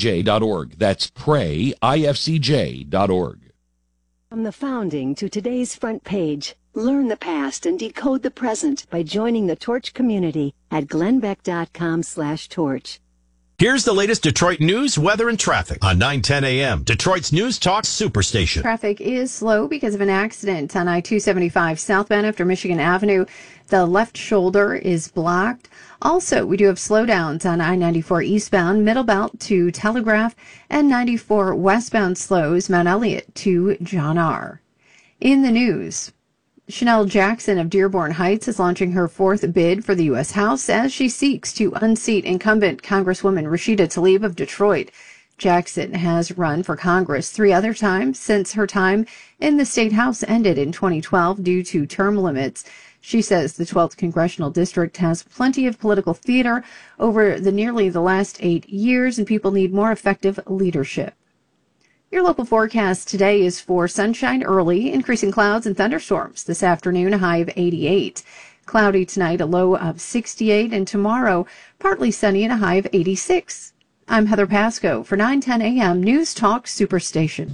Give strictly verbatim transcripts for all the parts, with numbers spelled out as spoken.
j dot org. That's pray I F C J dot org. From the founding to today's front page, learn the past and decode the present by joining the Torch community at glenbeck.com slash torch. Here's the latest Detroit news, weather, and traffic on nine ten a.m. Detroit's News Talk Superstation. Traffic is slow because of an accident on I two seventy-five southbound after Michigan Avenue. The left shoulder is blocked. Also, we do have slowdowns on I ninety-four eastbound, Middle Belt to Telegraph, and ninety-four westbound slows, Mount Elliott to John R. In the news, Chanel Jackson of Dearborn Heights is launching her fourth bid for the U S House as she seeks to unseat incumbent Congresswoman Rashida Tlaib of Detroit. Jackson has run for Congress three other times since her time in the state house ended in twenty twelve due to term limits. She says the twelfth Congressional District has plenty of political theater over the nearly the last eight years, and people need more effective leadership. Your local forecast today is for sunshine early, increasing clouds and thunderstorms. This afternoon, a high of eighty-eight. Cloudy tonight, a low of sixty-eight, and tomorrow, partly sunny and a high of eighty-six. I'm Heather Pasco for nine ten a.m. News Talk Superstation.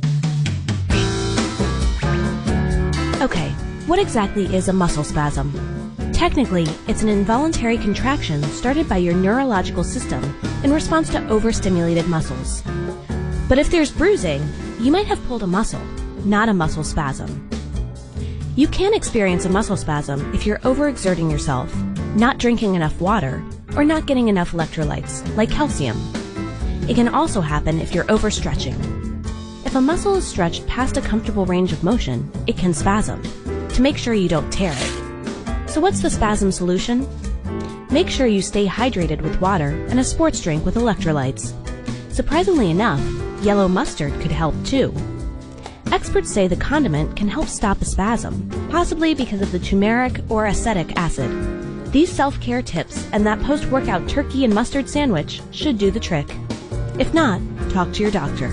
Okay. What exactly is a muscle spasm? Technically, it's an involuntary contraction started by your neurological system in response to overstimulated muscles. But if there's bruising, you might have pulled a muscle, not a muscle spasm. You can experience a muscle spasm if you're overexerting yourself, not drinking enough water, or not getting enough electrolytes, like calcium. It can also happen if you're overstretching. If a muscle is stretched past a comfortable range of motion, it can spasm, to make sure you don't tear it. So what's the spasm solution? Make sure you stay hydrated with water and a sports drink with electrolytes. Surprisingly enough, yellow mustard could help too. Experts say the condiment can help stop a spasm, possibly because of the turmeric or acetic acid. These self-care tips and that post-workout turkey and mustard sandwich should do the trick. If not, talk to your doctor.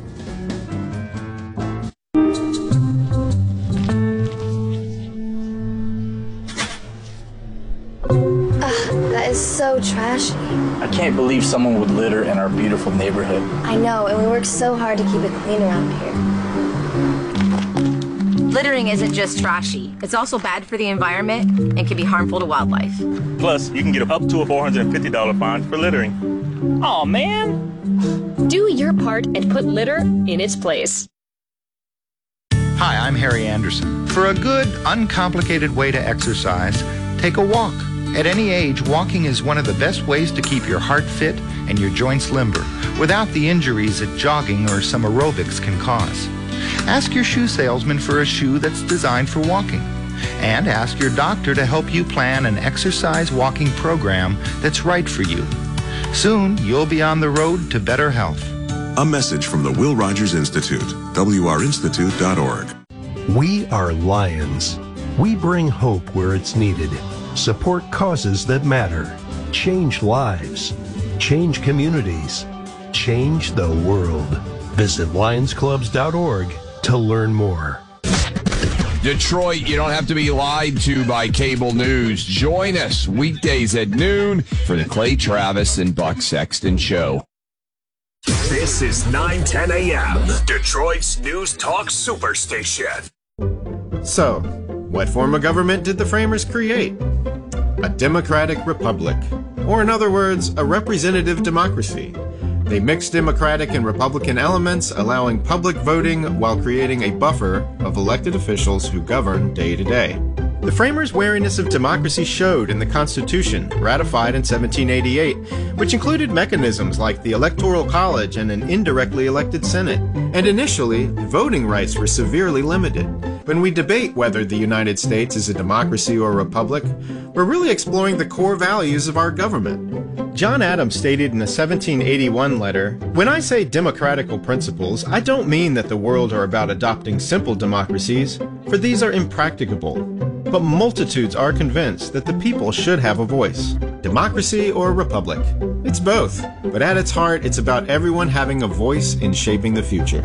So trashy. I can't believe someone would litter in our beautiful neighborhood. I know, and we work so hard to keep it clean around here. Littering isn't just trashy. It's also bad for the environment and can be harmful to wildlife. Plus, you can get up to a four hundred fifty dollars fine for littering. Aw, man. Do your part and put litter in its place. Hi, I'm Harry Anderson. For a good, uncomplicated way to exercise, take a walk. At any age, walking is one of the best ways to keep your heart fit and your joints limber, without the injuries that jogging or some aerobics can cause. Ask your shoe salesman for a shoe that's designed for walking. And ask your doctor to help you plan an exercise walking program that's right for you. Soon, you'll be on the road to better health. A message from the Will Rogers Institute, W R institute dot org. We are Lions. We bring hope where it's needed. Support causes that matter. Change lives. Change communities. Change the world. Visit lions clubs dot org to learn more. Detroit, you don't have to be lied to by cable news. Join us weekdays at noon for the Clay Travis and Buck Sexton Show. This is nine ten a.m. Detroit's News Talk Superstation. So, what form of government did the framers create? A democratic republic, or in other words, a representative democracy. They mixed democratic and republican elements, allowing public voting while creating a buffer of elected officials who govern day to day. The framers' wariness of democracy showed in the Constitution, ratified in seventeen eighty-eight, which included mechanisms like the Electoral College and an indirectly elected Senate. And initially, voting rights were severely limited. When we debate whether the United States is a democracy or a republic, we're really exploring the core values of our government. John Adams stated in a seventeen eighty-one letter, "When I say democratical principles, I don't mean that the world are about adopting simple democracies, for these are impracticable. But multitudes are convinced that the people should have a voice. Democracy or republic? It's both, but at its heart, it's about everyone having a voice in shaping the future."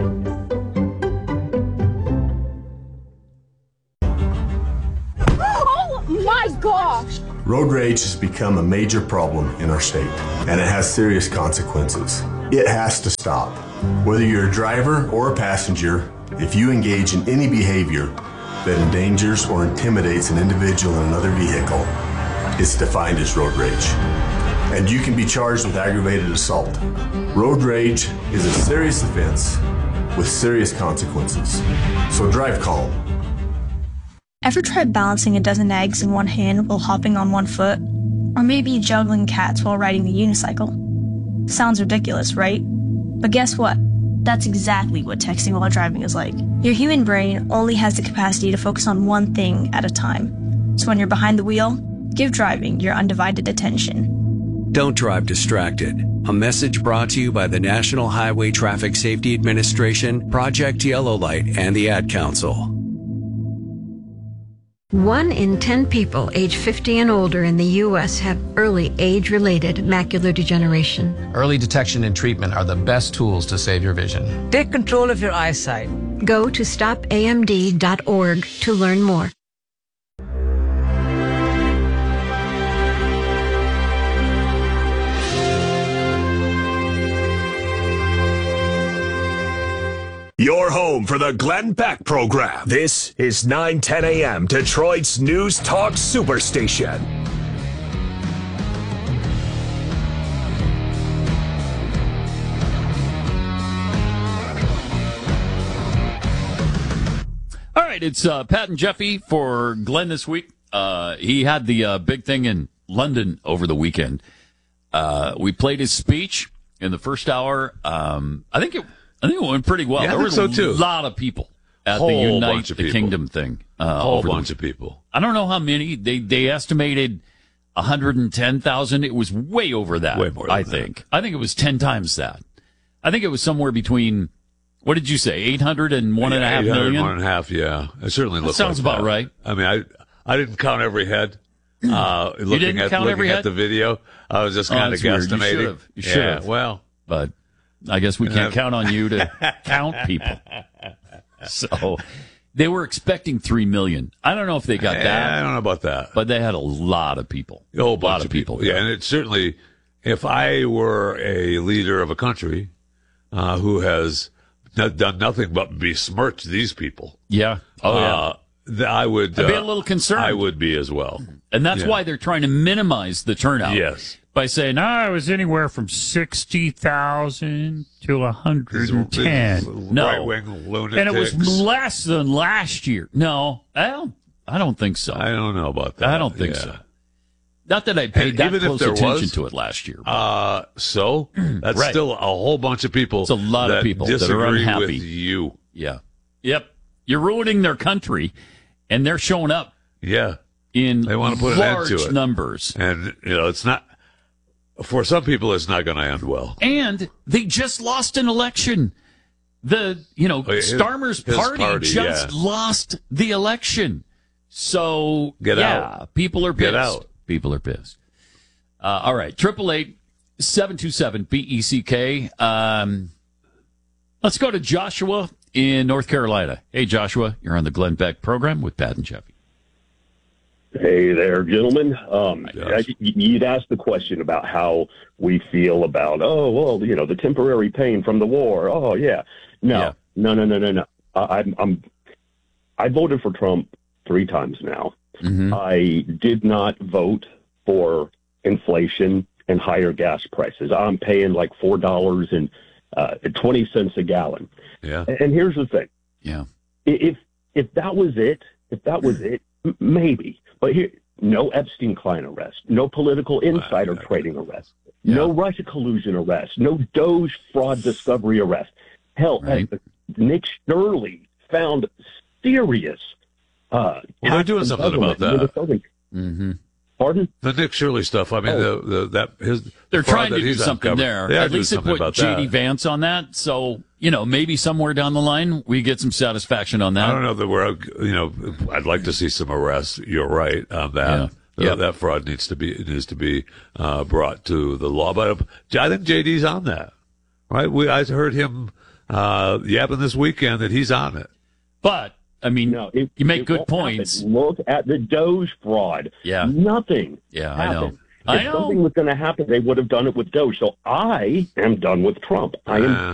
Oh my gosh! Road rage has become a major problem in our state, and it has serious consequences. It has to stop. Whether you're a driver or a passenger, if you engage in any behavior that endangers or intimidates an individual in another vehicle, it's defined as road rage. And you can be charged with aggravated assault. Road rage is a serious offense with serious consequences. So drive calm. Ever tried balancing a dozen eggs in one hand while hopping on one foot? Or maybe juggling cats while riding the unicycle? Sounds ridiculous, right? But guess what? That's exactly what texting while driving is like. Your human brain only has the capacity to focus on one thing at a time. So when you're behind the wheel, give driving your undivided attention. Don't drive distracted. A message brought to you by the National Highway Traffic Safety Administration, Project Yellow Light, and the Ad Council. One in ten people age fifty and older in the U S have early age-related macular degeneration. Early detection and treatment are the best tools to save your vision. Take control of your eyesight. Go to stop A M D dot org to learn more. Your home for the Glenn Beck program. This is nine ten a.m. Detroit's News Talk Superstation. All right, it's uh, Pat and Jeffy for Glenn this week. Uh, he had the uh, big thing in London over the weekend. Uh, we played his speech in the first hour. Um, I think it. I think it went pretty well. Yeah, there I were think so too. a lot of people at Whole the Unite bunch of the people. Kingdom thing. A Uh, whole over the- bunch of people. I don't know how many. They they estimated one hundred ten thousand. It was way over that, Way more than I that. think. I think it was ten times that. I think it was somewhere between, what did you say, eight hundred and one and a half eight hundred, million? One and a half, yeah. It certainly That looks sounds like about that. right. I mean, I I didn't count every head. Uh, looking didn't at, count looking every at head? the video, I was just Oh, kind of that's weird. You guesstimating. should've. You yeah, should've. well, But I guess we can't Yeah. count on you to count people. So they were expecting three million. I don't know if they got that. Yeah, I don't know about that. But they had a lot of people. A whole a bunch lot of people. Yeah, and it's certainly, if I were a leader of a country uh, who has not done nothing but besmirch these people, Yeah. Oh, yeah. uh, th- I would I'd be uh, a little concerned. I would be as well. And that's Yeah. why they're trying to minimize the turnout. Yes. By saying, oh, it was anywhere from sixty thousand to one hundred ten. No. Right-wing lunatics. And it was less than last year. No, I don't, I don't think so. I don't know about that. I don't think Yeah. so. Not that I paid And that even if close there attention was, to it last year. Uh, so that's Right. still a whole bunch of people. It's a lot of that people that are disagree unhappy. with you. Yeah. Yep. You're ruining their country, and they're showing up Yeah, in they want to put an end large to it. numbers. And you know, it's not for some people. It's not going to end well. And they just lost an election. The, you know, Oh, yeah, his- Starmer's his party, party, just yeah. lost the election. So, Get yeah, out. people are pissed. Get out. People are pissed. Uh, all right, triple eight seven two seven B E C K. Um, let's go to Joshua in North Carolina. Hey, Joshua, you're on the Glenn Beck program with Pat and Jeffy. Hey there, gentlemen. Um, I, you'd asked the question about how we feel about, oh, well, you know, the temporary pain from the war. Oh, yeah. No, Yeah. no, no, no, no, no. I, I'm, I'm, I voted for Trump three times now. Mm-hmm. I did not vote for inflation and higher gas prices. I'm paying like four dollars and uh, twenty cents a gallon. Yeah. And here's the thing. Yeah. If if that was it, if that was it, m- maybe. But here, no Epstein-Klein arrest, no political insider trading arrest, no Russia collusion arrest, no Doge fraud discovery arrest. Hell, Right. uh, Nick Shirley found serious. Uh, Well, they're doing tax something about embezzlement that. in the Mm-hmm. Pardon? The Nick Shirley stuff. I mean, Oh. the, the that his They're fraud trying that to do he's something uncovered. there. They are At doing least they something put about J D that. Vance on that. So, you know, maybe somewhere down the line we get some satisfaction on that. I don't know that we're, you know, I'd like to see some arrests. You're right on that. Yeah. Uh, Yeah. That fraud needs to be needs to be uh, brought to the law. But I think J D's on that, right? We I heard him uh, yapping this weekend that he's on it. But I mean, No, it, you make it good won't points. happen. Look at the Doge fraud. Yeah. Nothing Yeah, I know. happened. I If know. something was going to happen, they would have done it with Doge. So I am done with Trump. I am